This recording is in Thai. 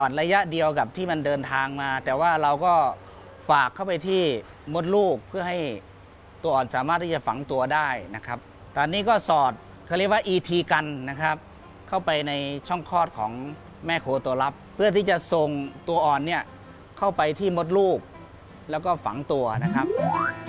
อ่อนระยะเดียวกับที่มันเดินทางมา แต่ว่าเราก็ฝากเข้าไปที่มดลูกเพื่อให้ตัวอ่อนสามารถที่จะฝังตัวได้นะครับตอนนี้ก็สอดเขาเรียกว่า ET กันนะครับเข้าไปในช่องคลอดของแม่โคตัวรับเพื่อที่จะส่งตัวอ่อนเนี่ยเข้าไปที่มดลูกแล้วก็ฝังตัวนะครับ